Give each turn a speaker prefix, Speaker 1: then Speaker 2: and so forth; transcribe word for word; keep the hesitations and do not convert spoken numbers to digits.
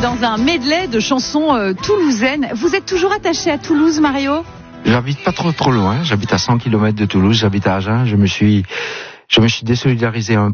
Speaker 1: dans un medley de chansons euh, toulousaines. Vous êtes toujours attaché à Toulouse, Mario ?
Speaker 2: J'habite pas trop trop loin, j'habite à cent kilomètres de Toulouse, j'habite à Agen, je me suis, je me suis désolidarisé un